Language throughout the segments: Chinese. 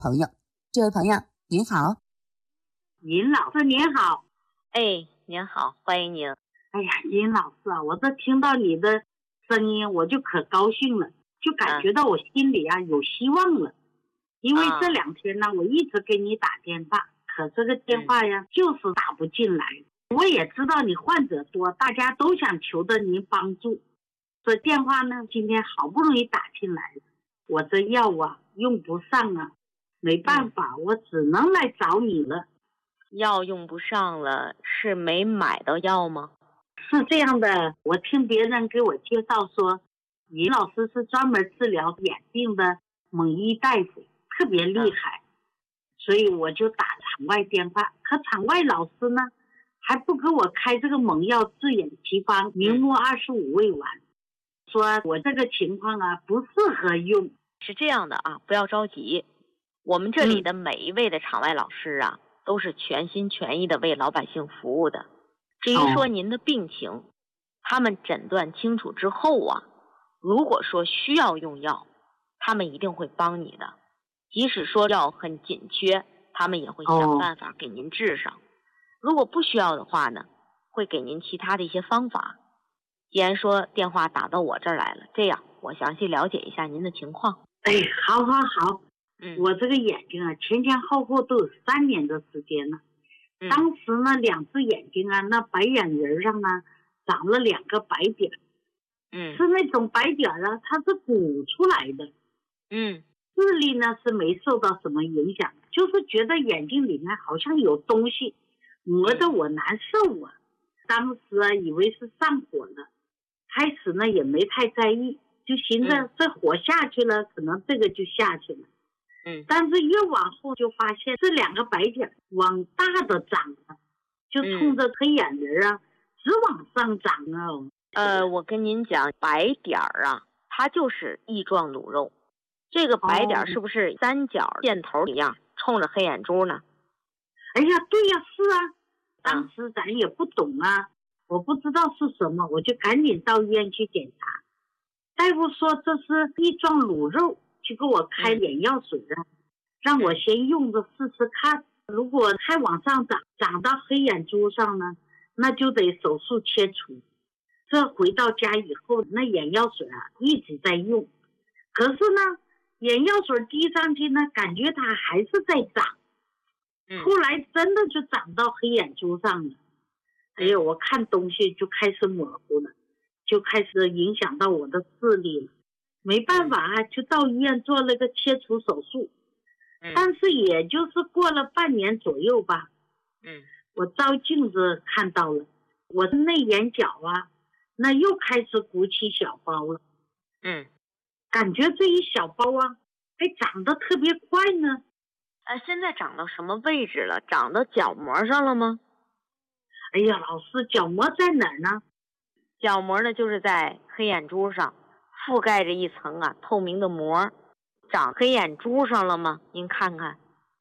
朋友。这位朋友您好。 尹老师您好。 哎，您好，欢迎您。 哎呀，尹老师啊，我这听到你的声音我就可高兴了，就感觉到我心里有希望了。因为这2天呢，我一直给你打电话，可这个电话就是打不进来。我也知道你患者多，大家都想求得您帮助。这电话呢，今天好不容易打进来了，我这药用不上啊，没办法，我只能来找你了。 药用不上了，是没买到药吗？ 是这样的，我听别人给我介绍说，尹老师是专门治疗眼病的蒙医大夫，特别厉害，所以我就打场外电话。可场外老师呢，还不给我开这个蒙药治眼奇方，名目25未完，说我这个情况不适合用。 是这样的不要着急，我们这里的每一位的场外老师都是全心全意的为老百姓服务的。至于说您的病情，他们诊断清楚之后如果说需要用药，他们一定会帮你的。即使说药很紧缺，他们也会想办法给您治上。如果不需要的话呢，会给您其他的一些方法。既然说电话打到我这儿来了，这样我详细了解一下您的情况。 哎，好。我这个眼睛前前后后都有3年的时间了。当时呢，2只眼睛那白眼仁上长了2个白点。是那种白点它是鼓出来的。视力呢是没受到什么影响，就是觉得眼睛里面好像有东西磨得我难受当时以为是上火了，开始呢也没太在意，就寻思这火下去了，可能这个就下去了。但是越往后就发现这2个白点往大的长了，就冲着黑眼仁直往上长我跟您讲，白点它就是翼状卤肉。这个白点是不是3角箭头一样冲着黑眼珠呢？ 哎呀，对呀，是当时咱也不懂我不知道是什么，我就赶紧到医院去检查。大夫说这是翼状卤肉，就给我开眼药水让我先用着试试看。如果还往上长到黑眼珠上呢，那就得手术切除。这回到家以后，那眼药水一直在用，可是呢眼药水滴上去呢，感觉它还是在长。后来真的就长到黑眼珠上了。哎呦，我看东西就开始模糊了，就开始影响到我的视力了。没办法就到医院做了个切除手术。但是也就是过了半年左右吧。我照镜子看到了，我的内眼角那又开始鼓起小包了。感觉这一小包还长得特别快呢。 现在长到什么位置了？长到角膜上了吗？ 哎呀，老师，角膜在哪儿呢？ 角膜呢，就是在黑眼珠上覆盖着一层透明的膜。长黑眼珠上了吗？您看看。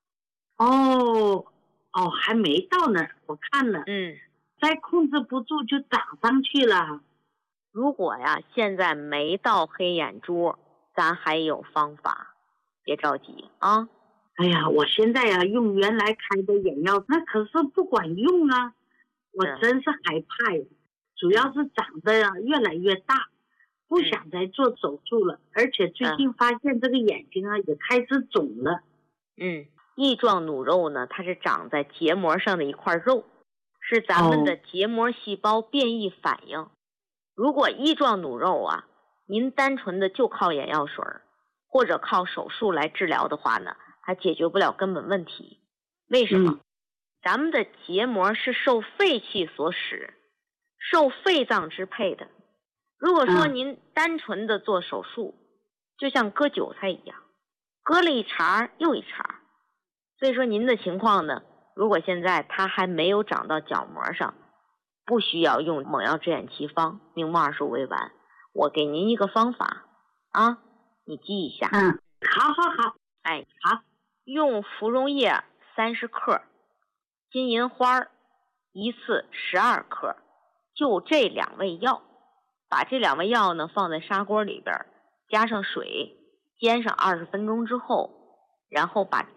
还没到那儿，我看了。再控制不住就长上去了。 如果现在没到黑眼珠，咱还有方法，别着急哎呀，我现在用原来开的眼药，那可是不管用我真是害怕呀。主要是长得越来越大，不想再做手术了。而且最近发现这个眼睛也开始肿了。 翼状卤肉呢，它是长在结膜上的一块肉，是咱们的结膜细胞变异反应。如果翼状卤肉您单纯的就靠眼药水或者靠手术来治疗的话呢，它解决不了根本问题。为什么？咱们的结膜是受肺气所使，受肺脏支配的。如果说您单纯的做手术，就像割韭菜一样，割了一茬又一茬。所以说您的情况呢，如果现在它还没有长到角膜上，不需要用蒙药治眼奇方，名目25未完。我给您一个方法你记一下。 好。 好，用芙蓉叶30克，金银花一次12克，就这2味药。把这2味药呢放在砂锅里边，加上水，煎上20分钟之后，然后把